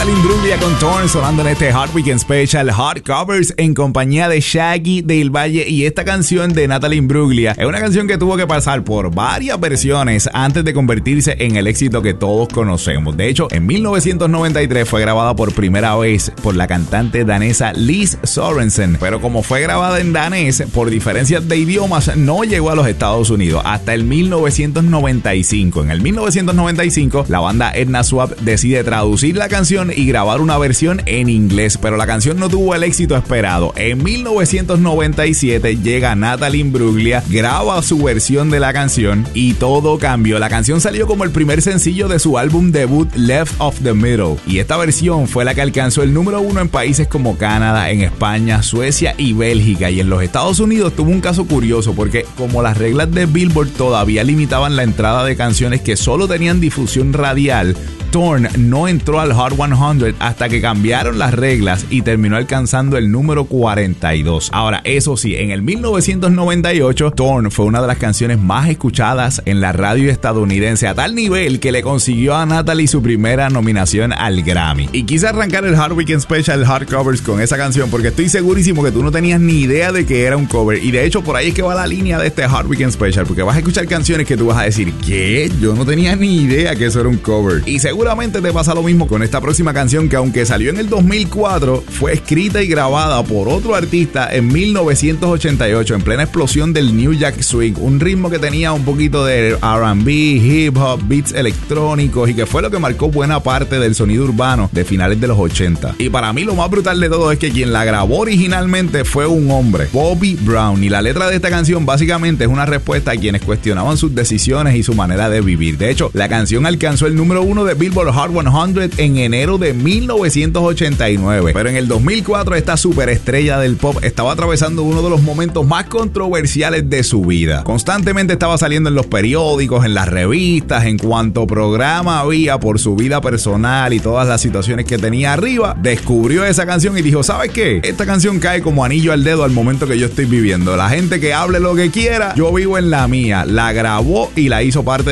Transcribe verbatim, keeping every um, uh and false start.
Natalie Imbruglia con Torn sonando en este Hot Weekend Special Hot Covers en compañía de Shaggy del Valle. Y esta canción de Natalie Imbruglia es una canción que tuvo que pasar por varias versiones antes de convertirse en el éxito que todos conocemos. De hecho, en mil novecientos noventa y tres fue grabada por primera vez por la cantante danesa Liz Sorensen, pero como fue grabada en danés, por diferencias de idiomas no llegó a los Estados Unidos hasta el mil novecientos noventa y cinco. En el mil novecientos noventa y cinco, la banda Edna Swap decide traducir la canción y grabar una versión en inglés, pero la canción no tuvo el éxito esperado. En mil novecientos noventa y siete llega Natalie Imbruglia, graba su versión de la canción y todo cambió. La canción salió como el primer sencillo de su álbum debut Left of the Middle, y esta versión fue la que alcanzó el número uno en países como Canadá, en España, Suecia y Bélgica. Y en los Estados Unidos tuvo un caso curioso porque como las reglas de Billboard todavía limitaban la entrada de canciones que solo tenían difusión radial, Torn no entró al Hot cien hasta que cambiaron las reglas y terminó alcanzando el número cuarenta y dos. Ahora, eso sí, en el mil novecientos noventa y ocho, Torn fue una de las canciones más escuchadas en la radio estadounidense, a tal nivel que le consiguió a Natalie su primera nominación al Grammy. Y quise arrancar el Hot Weekend Special Hot Covers con esa canción porque estoy segurísimo que tú no tenías ni idea de que era un cover. Y de hecho, por ahí es que va la línea de este Hot Weekend Special, porque vas a escuchar canciones que tú vas a decir, ¿qué? Yo no tenía ni idea que eso era un cover. Y seguramente te pasa lo mismo con esta próxima canción, que aunque salió en el dos mil cuatro, fue escrita y grabada por otro artista en mil novecientos ochenta y ocho, en plena explosión del New Jack Swing, un ritmo que tenía un poquito de R and B, hip hop, beats electrónicos, y que fue lo que marcó buena parte del sonido urbano de finales de los ochenta. Y para mí lo más brutal de todo es que quien la grabó originalmente fue un hombre, Bobby Brown, y la letra de esta canción básicamente es una respuesta a quienes cuestionaban sus decisiones y su manera de vivir. De hecho, la canción alcanzó el número uno de Billboard Hot cien en enero de mil novecientos ochenta y nueve, pero en el dos mil cuatro esta superestrella del pop estaba atravesando uno de los momentos más controversiales de su vida. Constantemente estaba saliendo en los periódicos, en las revistas, en cuanto programa había por su vida personal y todas las situaciones que tenía arriba. Descubrió esa canción y dijo, ¿sabes qué? Esta canción cae como anillo al dedo al momento que yo estoy viviendo. La gente que hable lo que quiera, yo vivo en la mía. La grabó y la hizo parte